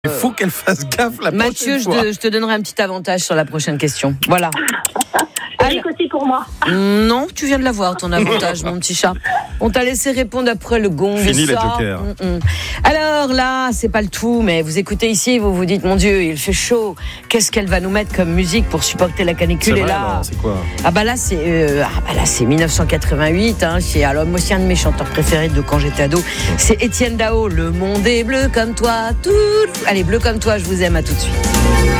Il faut qu'elle fasse gaffe la Mathieu, prochaine fois. je te donnerai un petit avantage sur la prochaine question. Voilà. Eric aussi pour moi. Non, tu viens de l'avoir, ton avantage, mon petit chat. On t'a laissé répondre après le gong. Fini les ça. jokers. Alors là, c'est pas le tout, mais vous écoutez ici, vous vous dites, mon Dieu, il fait chaud. Qu'est-ce qu'elle va nous mettre comme musique pour supporter la canicule? C'est Et vrai, là, alors, c'est quoi? là, c'est 1988. Alors, moi aussi, un de mes chanteurs préférés de quand j'étais ado, c'est Étienne Dao. Le monde est bleu comme toi. Allez, bleu comme toi, je vous aime, à tout de suite.